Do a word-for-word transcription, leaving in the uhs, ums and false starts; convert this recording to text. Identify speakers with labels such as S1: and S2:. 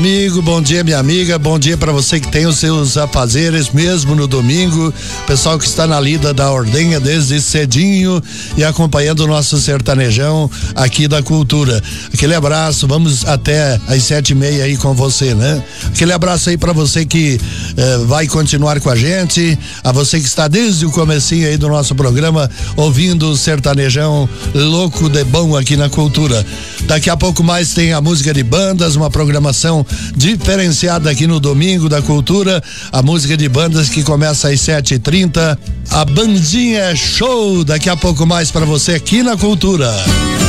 S1: Amigo, bom dia, minha amiga, bom dia para você que tem os seus afazeres mesmo no domingo, pessoal que está na lida da ordenha desde cedinho e acompanhando o nosso sertanejão aqui da Cultura. Aquele abraço, vamos até às sete e meia aí com você, né? Aquele abraço aí para você que eh, vai continuar com a gente, a você que está desde o comecinho aí do nosso programa ouvindo o sertanejão louco de bom aqui na Cultura. Daqui a pouco mais tem a música de bandas, uma programação diferenciada aqui no domingo da Cultura, a música de bandas que começa às sete e trinta, a Bandinha Show, daqui a pouco mais para você aqui na Cultura.